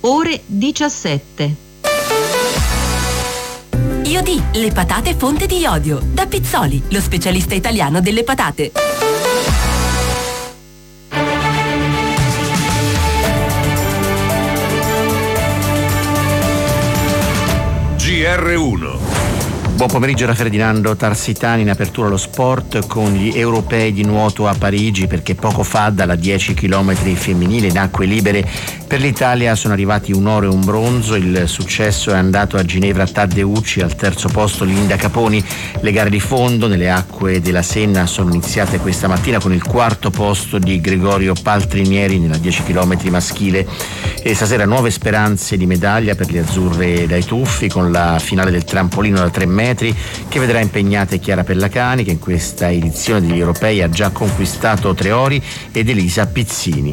ore 17. Iodi, le patate fonte di iodio. Da Pizzoli, lo specialista italiano delle patate. GR1. Buon pomeriggio da Ferdinando Tarsitani. In apertura allo sport con gli europei di nuoto a Parigi, perché poco fa dalla 10 km femminile in acque libere per l'Italia sono arrivati un oro e un bronzo. Il successo è andato a Ginevra Taddeucci, al terzo posto Linda Caponi. Le gare di fondo nelle acque della Senna sono iniziate questa mattina con il quarto posto di Gregorio Paltrinieri nella 10 km maschile, e stasera nuove speranze di medaglia per le azzurre dai tuffi, con la finale del trampolino da 3 metri che vedrà impegnate Chiara Pellacani, che in questa edizione degli europei ha già conquistato 3 ori, ed Elisa Pizzini.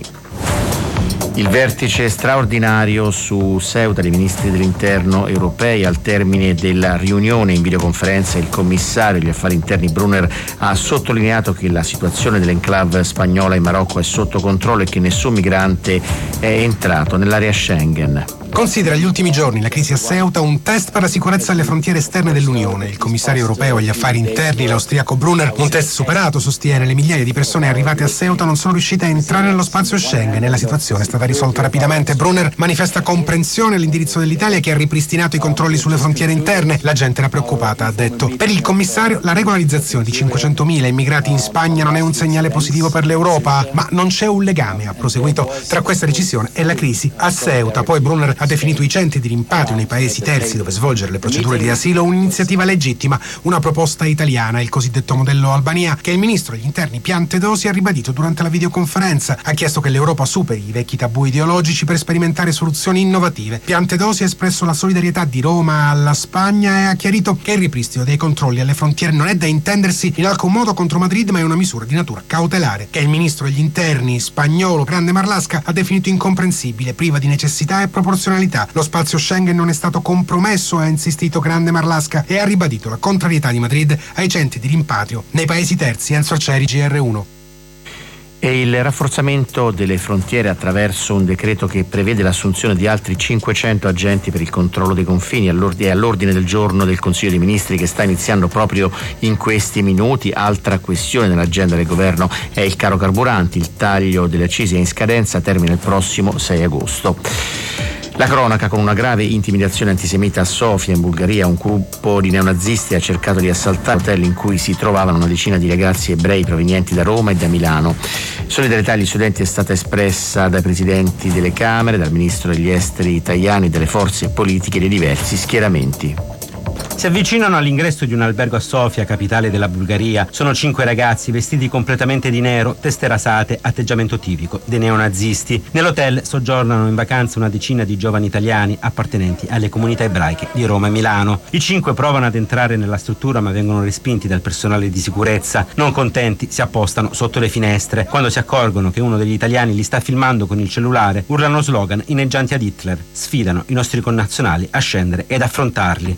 Il vertice straordinario su Ceuta dei ministri dell'interno europei. Al termine della riunione in videoconferenza il commissario agli affari interni Brunner ha sottolineato che la situazione dell'enclave spagnola in Marocco è sotto controllo e che nessun migrante è entrato nell'area Schengen. Considera gli ultimi giorni la crisi a Ceuta un test per la sicurezza alle frontiere esterne dell'Unione. Il commissario europeo agli affari interni, l'austriaco Brunner, un test superato, sostiene. Le migliaia di persone arrivate a Ceuta non sono riuscite a entrare nello spazio Schengen e la situazione è stata risolta rapidamente. Brunner manifesta comprensione all'indirizzo dell'Italia, che ha ripristinato i controlli sulle frontiere interne. La gente era preoccupata, ha detto. Per il commissario la regolarizzazione di 500.000 immigrati in Spagna non è un segnale positivo per l'Europa, ma non c'è un legame, ha proseguito, tra questa decisione e la crisi a Ceuta. Poi Brunner ha definito i centri di rimpatrio nei paesi terzi dove svolgere le procedure di asilo un'iniziativa legittima, una proposta italiana, il cosiddetto modello Albania, che il ministro degli interni Piantedosi ha ribadito durante la videoconferenza. Ha chiesto che l'Europa superi i vecchi tabù ideologici per sperimentare soluzioni innovative. Piantedosi ha espresso la solidarietà di Roma alla Spagna e ha chiarito che il ripristino dei controlli alle frontiere non è da intendersi in alcun modo contro Madrid, ma è una misura di natura cautelare, che il ministro degli interni spagnolo Grande Marlaska ha definito incomprensibile, priva di necessità e proporzionalità. Lo spazio Schengen non è stato compromesso, ha insistito Grande Marlaska, e ha ribadito la contrarietà di Madrid ai centri di rimpatrio nei paesi terzi. Enzo Arcieri, GR1. E il rafforzamento delle frontiere attraverso un decreto che prevede l'assunzione di altri 500 agenti per il controllo dei confini è all'ordine del giorno del Consiglio dei Ministri, che sta iniziando proprio in questi minuti. Altra questione nell'agenda del governo è il caro carburanti. Il taglio delle accise è in scadenza, termina il prossimo 6 agosto. La cronaca con una grave intimidazione antisemita a Sofia, in Bulgaria. Un gruppo di neonazisti ha cercato di assaltare l'hotel in cui si trovavano una decina di ragazzi ebrei provenienti da Roma e da Milano. Solidarietà agli studenti è stata espressa dai presidenti delle Camere, dal ministro degli esteri Tajani, delle forze politiche dei diversi schieramenti. Si avvicinano all'ingresso di un albergo a Sofia, capitale della Bulgaria. Sono 5 ragazzi vestiti completamente di nero, teste rasate, atteggiamento tipico dei neonazisti. Nell'hotel soggiornano in vacanza una decina di giovani italiani appartenenti alle comunità ebraiche di Roma e Milano. I 5 provano ad entrare nella struttura, ma vengono respinti dal personale di sicurezza. Non contenti, si appostano sotto le finestre. Quando si accorgono che uno degli italiani li sta filmando con il cellulare, urlano slogan inneggianti ad Hitler. Sfidano i nostri connazionali a scendere ed affrontarli.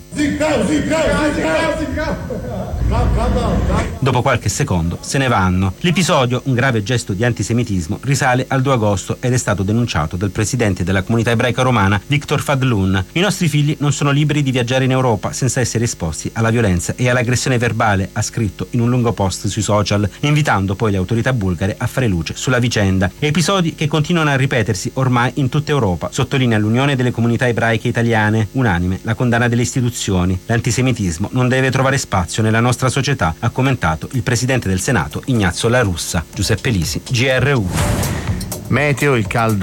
Dopo qualche secondo se ne vanno. L'episodio, un grave gesto di antisemitismo, risale al 2 agosto ed è stato denunciato dal presidente della comunità ebraica romana, Victor Fadlun. I nostri figli non sono liberi di viaggiare in Europa senza essere esposti alla violenza e all'aggressione verbale, ha scritto in un lungo post sui social, invitando poi le autorità bulgare a fare luce sulla vicenda. Episodi che continuano a ripetersi ormai in tutta Europa, sottolinea l'Unione delle Comunità Ebraiche Italiane, unanime la condanna delle istituzioni. L'antisemitismo non deve trovare spazio nella nostra società, ha commentato il presidente del Senato Ignazio La Russa. Giuseppe Lisi, GR1. Meteo, il caldo